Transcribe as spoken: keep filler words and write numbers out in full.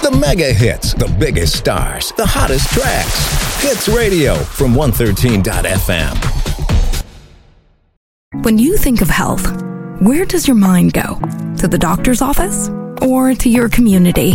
The mega hits, the biggest stars, the hottest tracks. Hits Radio from one thirteen dot f m. When you think of health, where does your mind go? To the doctor's office or to your community?